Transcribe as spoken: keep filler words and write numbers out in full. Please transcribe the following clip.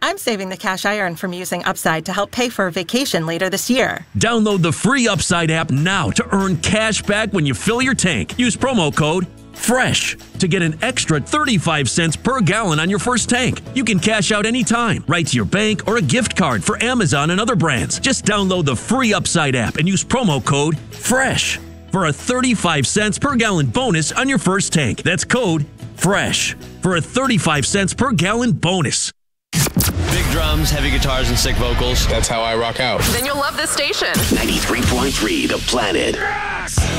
I'm saving the cash I earn from using Upside to help pay for a vacation later this year. Download the free Upside app now to earn cash back when you fill your tank. Use promo code FRESH to get an extra thirty-five cents per gallon on your first tank. You can cash out anytime, right to your bank or a gift card for Amazon and other brands. Just download the free Upside app and use promo code FRESH for a thirty-five cents per gallon bonus on your first tank. That's code FRESH for a thirty-five cents per gallon bonus. Big drums, heavy guitars, and sick vocals. That's how I rock out. Then you'll love this station. ninety-three point three The Planet.